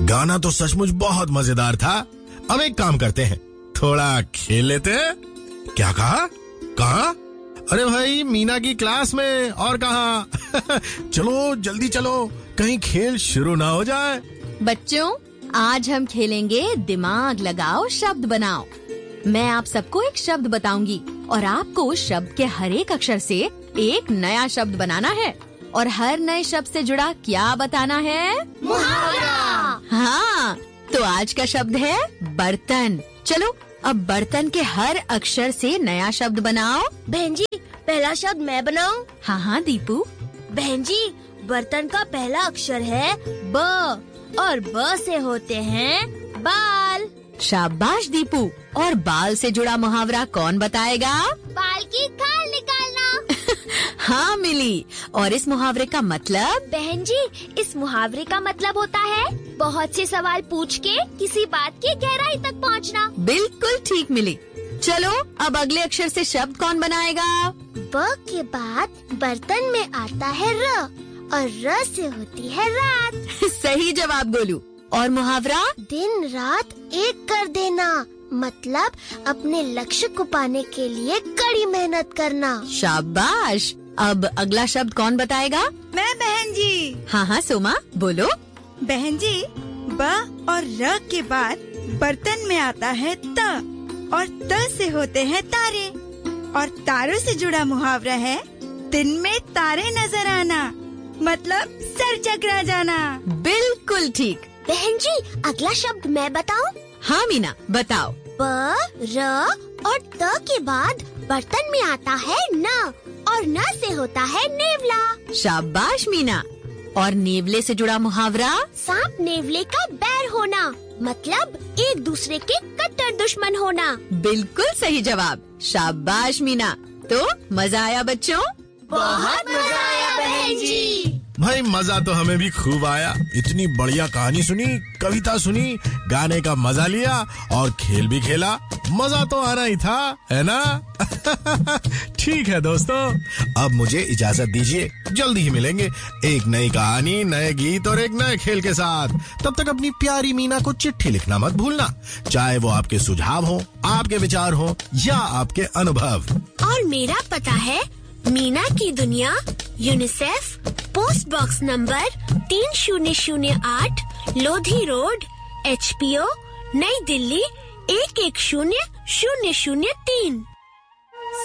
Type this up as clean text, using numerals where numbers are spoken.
गाना तो सचमुच बहुत मजेदार था। अब एक काम करते हैं, थोड़ा खेल लेते हैं। क्या कहा? कहाँ? अरे भाई, मीना की क्लास में। और कहाँ? चलो जल्दी चलो, कहीं खेल शुरू ना हो जाए। बच्चों, आज हम खेलेंगे दिमाग लगाओ शब्द बनाओ। मैं आप सबको एक शब्द बताऊंगी और आपको उस शब्द के हर एक अक्षर से एक नया शब्द बनाना है और हर नए शब्द से जुड़ा क्या बताना है? मुहावरा। हाँ, तो आज का शब्द है बर्तन। चलो अब बर्तन के हर अक्षर से नया शब्द बनाओ। बहन जी, पहला शब्द मैं बनाऊं? हाँ दीपू। बहन जी, बर्तन का पहला अक्षर है ब और ब से होते हैं बाल। शाबाश दीपू। और बाल से जुड़ा मुहावरा कौन बताएगा? बाल की खाल निकालना। हाँ मिली। और इस मुहावरे का मतलब? बहन जी, इस मुहावरे का मतलब होता है बहुत से सवाल पूछ के किसी बात की गहराई तक पहुंचना। बिल्कुल ठीक मिली। चलो अब अगले अक्षर से शब्द कौन बनाएगा? ब के बाद बर्तन में आता है र और र से होती है रात। सही जवाब गोलू। और मुहावरा? दिन रात एक कर देना, मतलब अपने लक्ष्य को पाने के लिए कड़ी मेहनत करना। शाबाश। अब अगला शब्द कौन बताएगा? मैं बहन जी। हाँ सोमा बोलो। बहन जी, ब और र के बाद बर्तन में आता है त और त से होते हैं तारे और तारों से जुड़ा मुहावरा है दिन में तारे नजर आना, मतलब सर चकरा जाना। बिल्कुल ठीक। बहन जी, अगला शब्द मैं बताऊं? हाँ मीना बताओ। ब, र और त के बाद बर्तन में आता है न और न से होता है नेवला। शाबाश मीना। और नेवले से जुड़ा मुहावरा? सांप नेवले का बैर होना, मतलब एक दूसरे के कट्टर दुश्मन होना। बिल्कुल सही जवाब। शाबाश मीना। तो मजा आया बच्चों? बहुत मजा आया बहन जी। भाई मजा तो हमें भी खूब आया। इतनी बढ़िया कहानी सुनी, कविता सुनी, गाने का मजा लिया और खेल भी खेला। मजा तो आना ही था, है ना? ठीक है दोस्तों, अब मुझे इजाजत दीजिए। जल्दी ही मिलेंगे एक नई कहानी, नए गीत और एक नए खेल के साथ। तब तक अपनी प्यारी मीना को चिट्ठी लिखना मत भूलना, चाहे वो आपके सुझाव हो, आपके विचार हो या आपके अनुभव। और मेरा पता है मीना की दुनिया, UNICEF, post box number 3008, Lodhi road, HPO, नई दिल्ली 11003।